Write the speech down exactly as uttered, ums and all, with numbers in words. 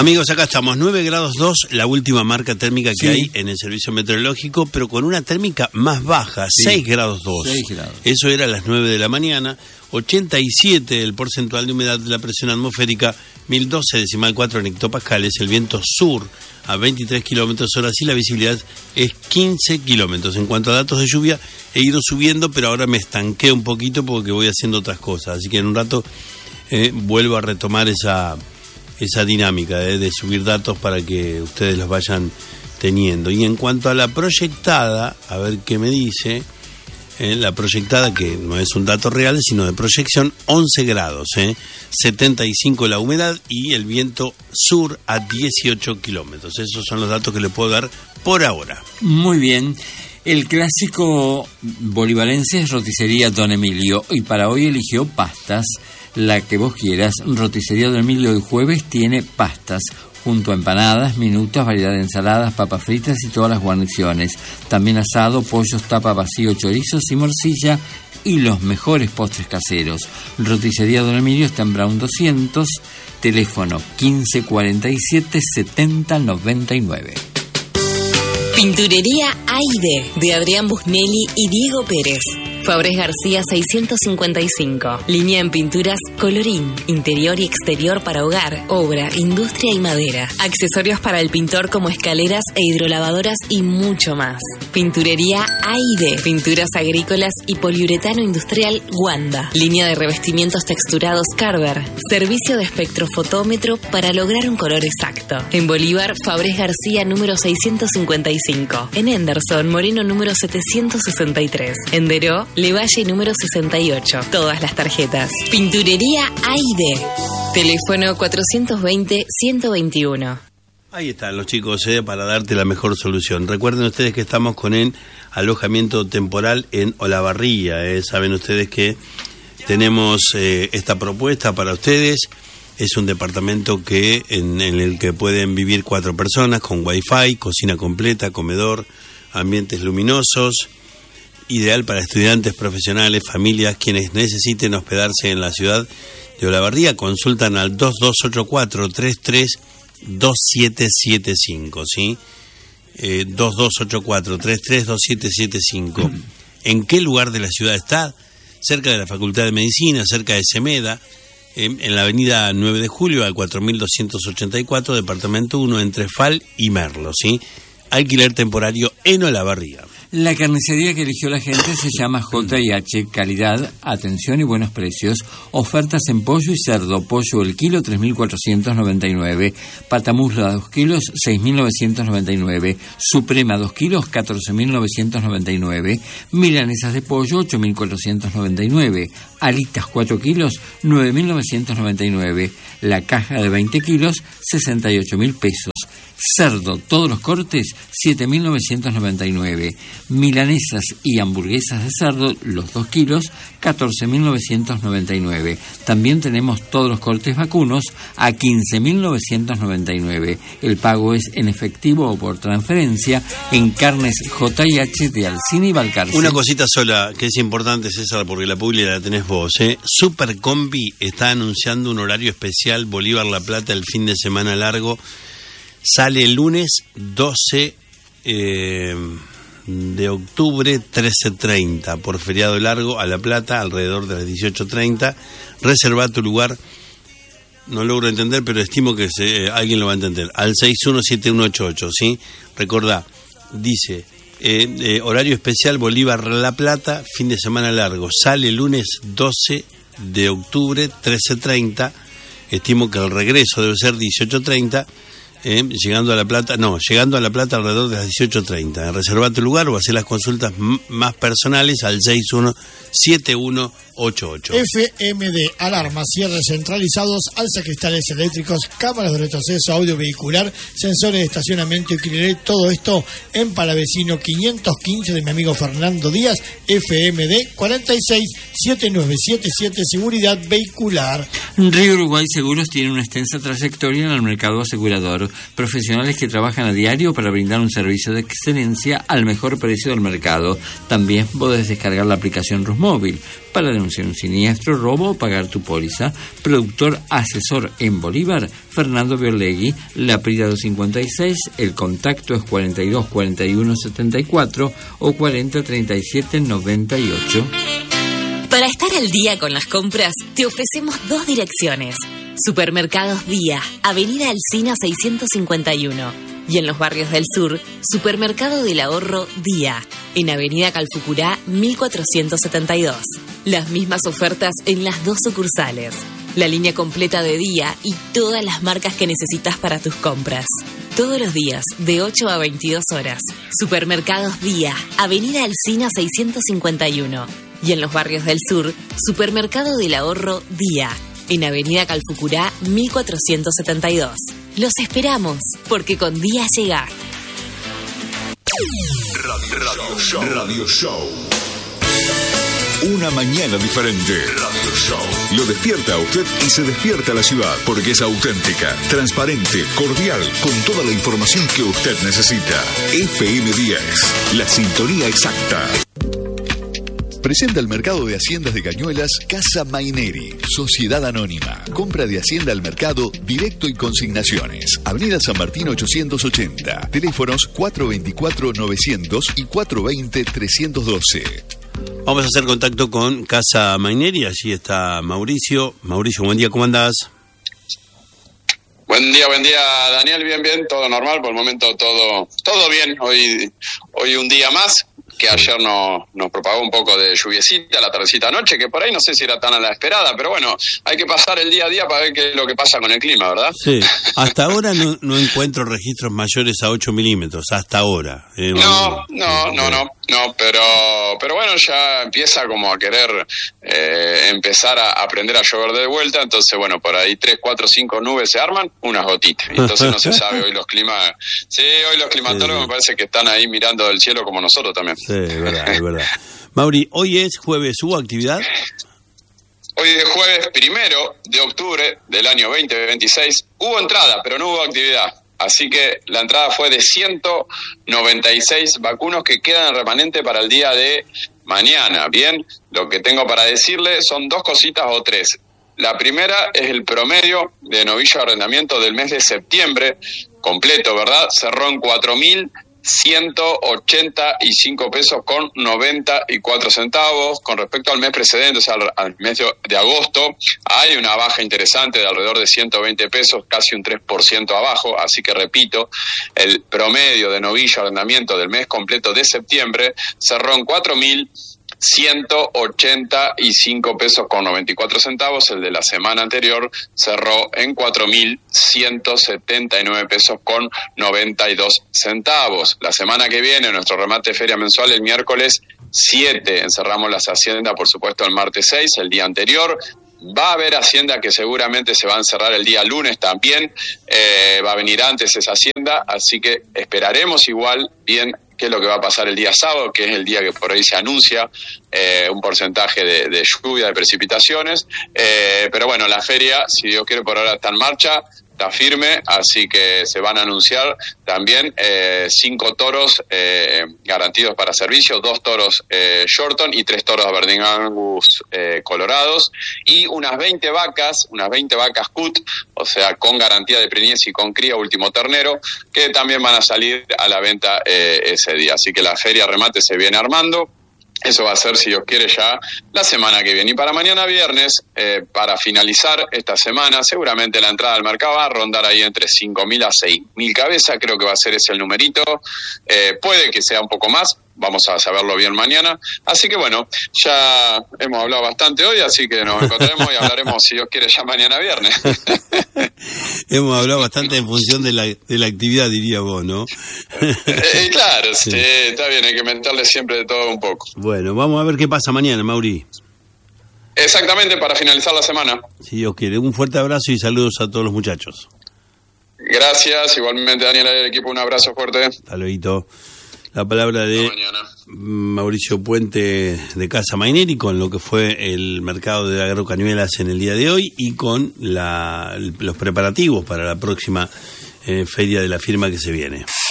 Amigos, acá estamos, nueve grados dos, la última marca térmica que Sí. hay en el servicio meteorológico, pero con una térmica más baja, Sí. seis grados dos. seis grados. Eso era a las nueve de la mañana, ochenta y siete el porcentual de humedad de la presión atmosférica, mil doce decimal cuatro en hectopascales, el viento sur a veintitrés kilómetros hora y la visibilidad es quince kilómetros. En cuanto a datos de lluvia, he ido subiendo, pero ahora me estanqué un poquito porque voy haciendo otras cosas, así que en un rato eh, vuelvo a retomar esa... esa dinámica eh, de subir datos para que ustedes los vayan teniendo. Y en cuanto a la proyectada, a ver qué me dice, eh, la proyectada, que no es un dato real, sino de proyección, once grados, eh, setenta y cinco la humedad y el viento sur a dieciocho kilómetros. Esos son los datos que le puedo dar por ahora. Muy bien. El clásico bolivarense es roticería Don Emilio y para hoy eligió pastas, la que vos quieras. Roticería Don Emilio el jueves tiene pastas, junto a empanadas, minutas, variedad de ensaladas, papas fritas y todas las guarniciones. También asado, pollos, tapa vacío, chorizos y morcilla y los mejores postres caseros. Roticería Don Emilio está en Brown doscientos, teléfono quince cuarenta y siete setenta noventa y nueve. Pinturería Aide, de Adrián Busnelli y Diego Pérez. Fabres García seiscientos cincuenta y cinco. Línea en pinturas colorín, interior y exterior para hogar, obra, industria y madera. Accesorios para el pintor como escaleras e hidrolavadoras y mucho más. Pinturería Aide. Pinturas agrícolas y poliuretano industrial Wanda. Línea de revestimientos texturados Carver. Servicio de espectrofotómetro para lograr un color exacto. En Bolívar, Fabres García número seiscientos cincuenta y cinco. En Henderson, Moreno número setecientos sesenta y tres. En Deró, Levalle número sesenta y ocho. Todas las tarjetas. Pinturería Aide. Teléfono cuatrocientos veinte ciento veintiuno. Ahí están los chicos, eh, para darte la mejor solución. Recuerden ustedes que estamos con el alojamiento temporal en Olavarría. Eh. Saben ustedes que tenemos eh, esta propuesta para ustedes. Es un departamento que en, en el que pueden vivir cuatro personas con wifi, cocina completa, comedor, ambientes luminosos. Ideal para estudiantes, profesionales, familias, quienes necesiten hospedarse en la ciudad de Olavarría. Consultan al dos dos ocho cuatro, tres tres dos siete siete cinco, ¿sí? Eh, dos dos ocho cuatro, tres tres dos siete siete cinco. ¿En qué lugar de la ciudad está? Cerca de la Facultad de Medicina, cerca de Semeda, eh, en la avenida nueve de julio al cuatro mil doscientos ochenta y cuatro, departamento uno, entre Fal y Merlo, ¿sí? Alquiler temporario en Olavarría. La carnicería que eligió la gente se llama J y H, calidad, atención y buenos precios. Ofertas en pollo y cerdo. Pollo el kilo tres mil cuatrocientos noventa y nueve, patamusla dos kilos seis mil novecientos noventa y nueve, suprema dos kilos catorce mil novecientos noventa y nueve, milanesas de pollo ocho mil cuatrocientos noventa y nueve, alitas cuatro kilos nueve mil novecientos noventa y nueve, la caja de veinte kilos sesenta y ocho mil pesos. Cerdo, todos los cortes, siete mil novecientos noventa y nueve. Milanesas y hamburguesas de cerdo, los dos kilos, catorce mil novecientos noventa y nueve. También tenemos todos los cortes vacunos a quince mil novecientos noventa y nueve. El pago es en efectivo o por transferencia en Carnes J y H de Alcina y Balcarce. Una cosita sola que es importante, César, porque la publicidad la tenés vos, ¿eh? Supercombi está anunciando un horario especial Bolívar La Plata el fin de semana largo. Sale el lunes doce eh, de octubre, trece treinta, por feriado largo a La Plata, alrededor de las dieciocho treinta. Reserva tu lugar, no logro entender, pero estimo que se, eh, alguien lo va a entender, al seis uno siete uno ocho ocho, ¿sí? Recordá, dice, eh, eh, horario especial Bolívar La Plata, fin de semana largo. Sale el lunes doce de octubre, trece treinta. Estimo que el regreso debe ser dieciocho treinta. Eh, llegando a La Plata, no, llegando a La Plata alrededor de las dieciocho treinta. Reserva tu lugar o hacer las consultas m- más personales al seis uno siete uno ocho ocho. F M D, alarmas, cierres centralizados, alza cristales eléctricos, cámaras de retroceso, audio vehicular, sensores de estacionamiento y crilet, todo esto en Palavecino quinientos quince de mi amigo Fernando Díaz. F M D cuarenta y seis setenta y nueve setenta y siete, seguridad vehicular. Río Uruguay Seguros tiene una extensa trayectoria en el mercado asegurador. profesionales que trabajan a diario para brindar un servicio de excelencia al mejor precio del mercado. También podés descargar la aplicación Rusmóvil para denunciar un siniestro, robo o pagar tu póliza. Productor asesor en Bolívar, Fernando Biorlegui, La Prida doscientos cincuenta y seis, el contacto es cuarenta y dos cuarenta y uno setenta y cuatro o cuarenta treinta y siete noventa y ocho. Para estar al día con las compras, te ofrecemos dos direcciones. Supermercados Día, Avenida Alsina seiscientos cincuenta y uno. Y en los barrios del sur, Supermercado del Ahorro Día, en Avenida Calfucurá mil cuatrocientos setenta y dos. Las mismas ofertas en las dos sucursales. La línea completa de Día y todas las marcas que necesitas para tus compras. Todos los días, de ocho a veintidós horas. Supermercados Día, Avenida Alsina seiscientos cincuenta y uno. Y en los barrios del sur, Supermercado del Ahorro Día, en Avenida Calfucurá mil cuatrocientos setenta y dos. Los esperamos, porque con Día llega. Radio, Radio Show. Radio Show. Una mañana diferente. Radio Show. Lo despierta a usted y se despierta a la ciudad, porque es auténtica, transparente, cordial, con toda la información que usted necesita. F M diez, la sintonía exacta. Presenta el mercado de haciendas de Cañuelas Casa Maineri, Sociedad Anónima. Compra de hacienda al mercado directo y consignaciones. Avenida San Martín ochocientos ochenta. Teléfonos cuatro veinticuatro novecientos y cuatro veinte trescientos doce. Vamos a hacer contacto con Casa Maineri. Allí está Mauricio. Mauricio, buen día, ¿cómo andás? Buen día, buen día, Daniel. Bien, bien, todo normal. Por el momento todo todo bien. Hoy hoy un día más. Que ayer nos, nos propagó un poco de lluviecita, la tardecita anoche, que por ahí no sé si era tan a la esperada, pero bueno, hay que pasar el día a día para ver qué es lo que pasa con el clima, ¿verdad? Sí, hasta ahora no, no encuentro registros mayores a ocho milímetros, hasta ahora. Eh, no, no, no, no, no, pero pero bueno, ya empieza como a querer eh, empezar a aprender a llover de vuelta, entonces bueno, por ahí tres, cuatro, cinco nubes se arman, unas gotitas, entonces no se sabe, hoy los climas, sí, hoy los climatólogos sí. Me parece que están ahí mirando del cielo como nosotros también. Sí, es verdad, es verdad. Mauri, hoy es jueves, ¿hubo actividad? Hoy es jueves primero de octubre del año veinte veintiséis. Hubo entrada, pero no hubo actividad. Así que la entrada fue de ciento noventa y seis vacunos que quedan en remanente para el día de mañana. Bien, lo que tengo para decirle son dos cositas o tres. La primera es el promedio de novillo de arrendamiento del mes de septiembre, completo, ¿verdad? Cerró en cuatro mil ciento ochenta y cinco pesos con noventa y cuatro centavos. Con respecto al mes precedente, o sea, al, al mes de, de agosto, hay una baja interesante de alrededor de ciento veinte pesos, casi un tres por ciento abajo. Así que repito, el promedio de novillo arrendamiento del mes completo de septiembre cerró en cuatro mil ciento ochenta y cinco pesos con noventa y cuatro centavos. El de la semana anterior cerró en cuatro mil ciento setenta y nueve pesos con noventa y dos centavos. La semana que viene, nuestro remate de feria mensual el miércoles siete. Encerramos las haciendas, por supuesto, el martes seis, el día anterior. Va a haber hacienda que seguramente se va a encerrar el día lunes también. Eh, va a venir antes esa hacienda, así que esperaremos igual bien qué es lo que va a pasar el día sábado, que es el día que por ahí se anuncia eh, un porcentaje de, de lluvia, de precipitaciones. Eh, pero bueno, la feria, si Dios quiere, por ahora está en marcha, está firme, así que se van a anunciar también eh, cinco toros eh, garantidos para servicio, dos toros eh, Shorton y tres toros Aberdeen Angus eh, colorados, y unas veinte vacas, unas veinte vacas cut, o sea, con garantía de preñez y con cría último ternero, que también van a salir a la venta eh, ese día. Así que la feria remate se viene armando. Eso va a ser, si Dios quiere, ya la semana que viene. Y para mañana viernes, eh, para finalizar esta semana, seguramente la entrada al mercado va a rondar ahí entre cinco mil a seis mil cabezas. Creo que va a ser ese el numerito. Eh, puede que sea un poco más. Vamos a saberlo bien mañana. Así que bueno, ya hemos hablado bastante hoy, así que nos encontraremos y hablaremos, si Dios quiere, ya mañana viernes. Hemos hablado bastante en función de la, de la actividad, diría vos, ¿no? eh, claro, sí. Sí, está bien, hay que meterle siempre de todo un poco. Bueno, vamos a ver qué pasa mañana, Mauri. Exactamente, para finalizar la semana. Si Dios quiere. Un fuerte abrazo y saludos a todos los muchachos. Gracias, igualmente, Daniel, al equipo, un abrazo fuerte. Hasta luego. La palabra de Mauricio Puente de Casa Maineri con lo que fue el mercado de agrocañuelas en el día de hoy y con la, los preparativos para la próxima eh, feria de la firma que se viene.